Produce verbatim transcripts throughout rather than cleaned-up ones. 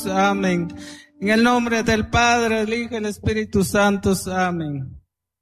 Amén. En el nombre del Padre, el Hijo y el Espíritu Santo. Amén.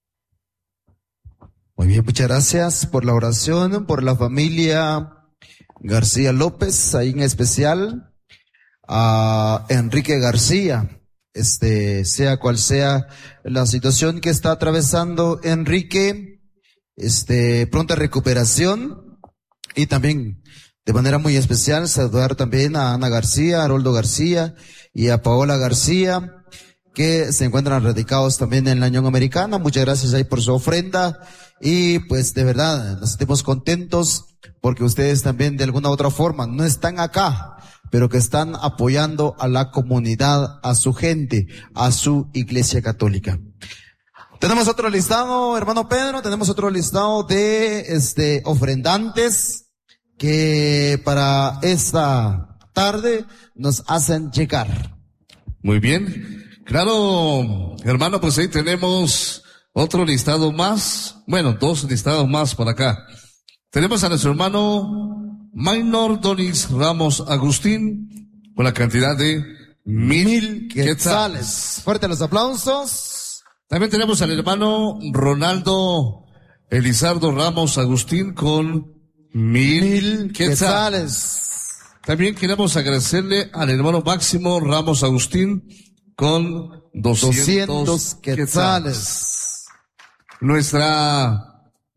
Muy bien, muchas gracias por la oración, por la familia García López, ahí en especial a Enrique García. Este, sea cual sea la situación que está atravesando Enrique, este, pronta recuperación. Y también, de manera muy especial, saludar también a Ana García, a Haroldo García y a Paola García, que se encuentran radicados también en la Unión Americana. Muchas gracias ahí por su ofrenda. Y pues de verdad, nos sentimos contentos porque ustedes también de alguna u otra forma no están acá, pero que están apoyando a la comunidad, a su gente, a su iglesia católica. Tenemos otro listado, hermano Pedro, tenemos otro listado de este ofrendantes que para esta tarde nos hacen llegar. Muy bien. Claro, hermano, pues ahí tenemos otro listado más. Bueno, dos listados más por acá. Tenemos a nuestro hermano Maynor Donis Ramos Agustín con la cantidad de mil, mil quetzales. quetzales. Fuerte los aplausos. También tenemos al hermano Ronaldo Elizardo Ramos Agustín con mil, mil quetzales. quetzales. También queremos agradecerle al hermano Máximo Ramos Agustín con doscientos quetzales. quetzales. Nuestra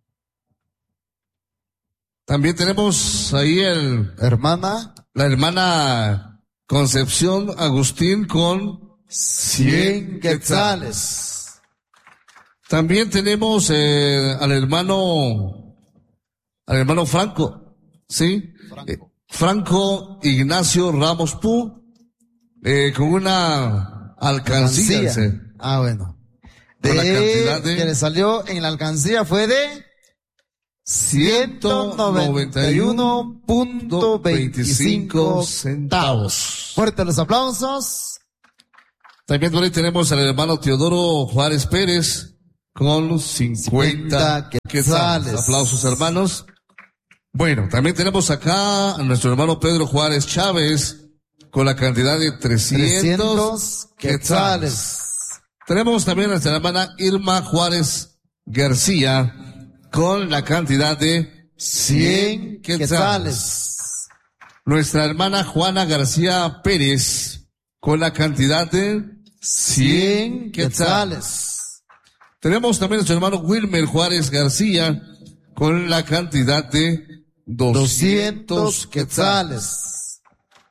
También tenemos ahí el hermana, la hermana Concepción Agustín con cien quetzales. También tenemos eh, al hermano, al hermano Franco, ¿sí? Franco, eh, Franco Ignacio Ramos Pu, eh, con una alcancía. alcancía. ¿Sí? Ah, bueno. De, la cantidad de que le salió en la alcancía fue de ciento noventa y uno punto veinticinco centavos. Fuerte los aplausos. También por ahí tenemos al hermano Teodoro Juárez Pérez con cincuenta quetzales. Aplausos, hermanos. Bueno, también tenemos acá a nuestro hermano Pedro Juárez Chávez con la cantidad de trescientos quetzales. Tenemos también a nuestra hermana Irma Juárez García con la cantidad de cien quetzales. Nuestra hermana Juana García Pérez con la cantidad de cien quetzales. Tenemos también a nuestro hermano Wilmer Juárez García con la cantidad de doscientos quetzales.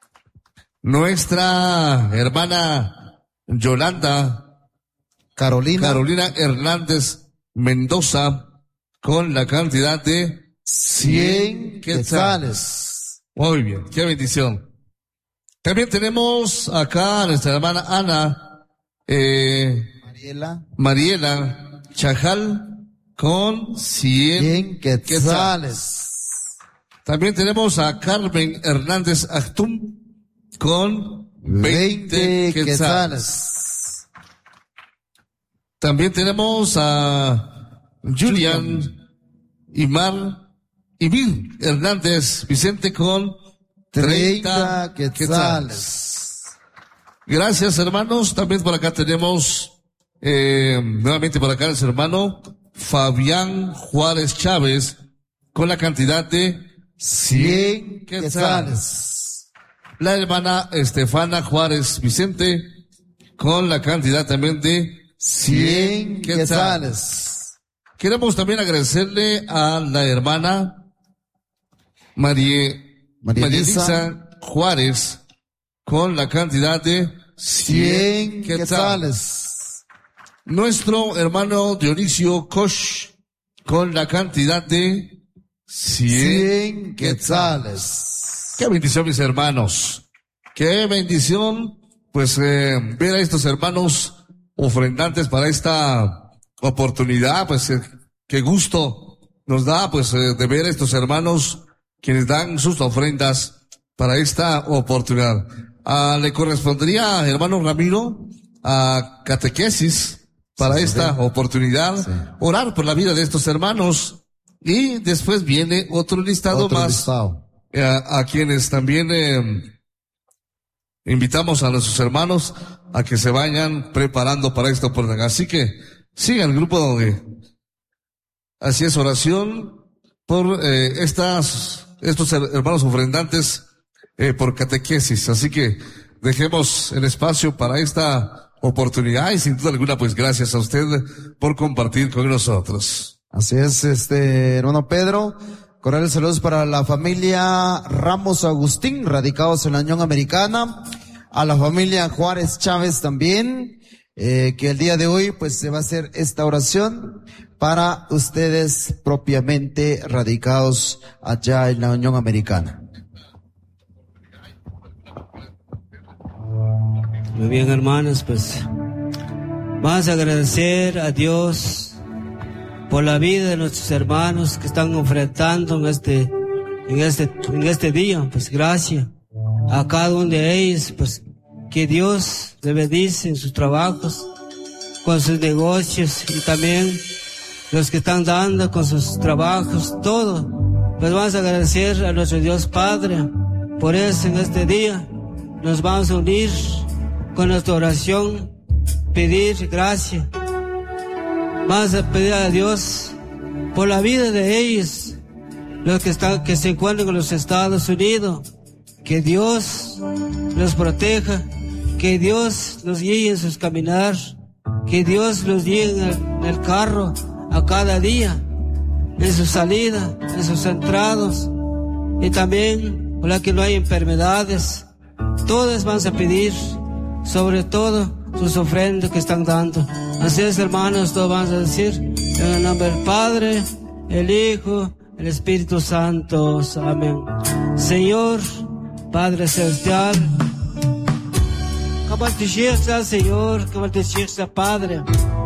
Nuestra hermana Yolanda Carolina, Carolina Hernández Mendoza con la cantidad de cien quetzales. Muy bien, qué bendición. También tenemos acá a nuestra hermana Ana eh, Mariela, Mariela Chajal con cien quetzales. quetzales. También tenemos a Carmen Hernández Actum con veinte quetzales. quetzales. También tenemos a Julian Imar Imir Hernández Vicente con treinta quetzales. Gracias, hermanos. También por acá tenemos eh, nuevamente por acá el hermano Fabián Juárez Chávez con la cantidad de cien quetzales. La hermana Estefana Juárez Vicente con la cantidad también de cien quetzales. Queremos también agradecerle a la hermana María, María Elisa Juárez con la cantidad de cien quetzales. Nuestro hermano Dionisio Koch con la cantidad de cien quetzales. Qué bendición, mis hermanos. Qué bendición, pues, eh, ver a estos hermanos ofrendantes para esta oportunidad. Pues eh, qué gusto nos da, pues, eh, de ver a estos hermanos quienes dan sus ofrendas para esta oportunidad. Ah, le correspondería, hermano Ramiro, a catequesis para sí, esta sí. oportunidad, sí. orar por la vida de estos hermanos, y después viene otro listado otro más listado. Eh, a, a quienes también eh, invitamos a nuestros hermanos a que se vayan preparando para esta oportunidad. Así que sigan el grupo de, así es, oración por eh, estas, estos hermanos ofrendantes eh, por catequesis. Así que dejemos el espacio para esta oportunidad y sin duda alguna, pues gracias a usted por compartir con nosotros. Así es, este, hermano Pedro, cordiales saludos para la familia Ramos Agustín, radicados en la Unión Americana, a la familia Juárez Chávez también, eh, que el día de hoy, pues se va a hacer esta oración para ustedes propiamente radicados allá en la Unión Americana. Muy bien, hermanos, pues vamos a agradecer a Dios por la vida de nuestros hermanos que están enfrentando en este, en este, en este día. Pues gracias a cada uno de ellos, pues que Dios les bendice en sus trabajos, con sus negocios y también los que están dando con sus trabajos, todo. Pues vamos a agradecer a nuestro Dios Padre. Por eso en este día nos vamos a unir con nuestra oración, pedir gracia. Vamos a pedir a Dios por la vida de ellos, los que están, que se encuentran en los Estados Unidos, que Dios los proteja, que Dios los guíe en sus caminar, que Dios los guíe en el, en el carro a cada día, en su salida, en sus entradas, y también por la que no hay enfermedades. Todos vamos a pedir, sobre todo sus ofrendas que están dando. Así es, hermanos, todos vamos a decir en el nombre del Padre, el Hijo, el Espíritu Santo. Amén. Señor, Padre Celestial, como te llega, Señor, como te llega, Padre.